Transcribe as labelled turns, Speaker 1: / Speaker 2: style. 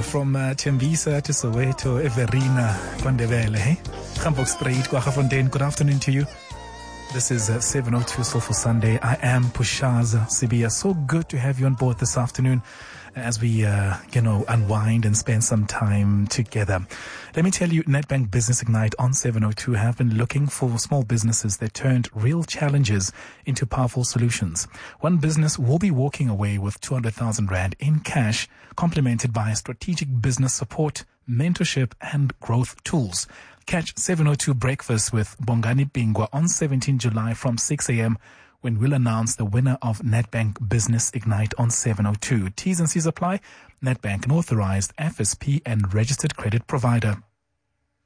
Speaker 1: from Tembisa to Soweto, Everina, Kondebele, hey? Hamburg Spruit, Kwaggafontein, good afternoon to you. This is 7:02 Soulful Sunday. I am Pushaza Sibia. So good to have you on board this afternoon as we, unwind and spend some time together. Let me tell you, Nedbank Business Ignite on 7:02 have been looking for small businesses that turned real challenges into powerful solutions. One business will be walking away with 200,000 Rand in cash, complemented by strategic business support, mentorship, and growth tools. Catch 7:02 Breakfast with Bongani Bingwa on 17 July from 6 a.m. when we'll announce the winner of Nedbank Business Ignite on 7:02. T's and C's apply. Nedbank, an authorized FSP and registered credit provider.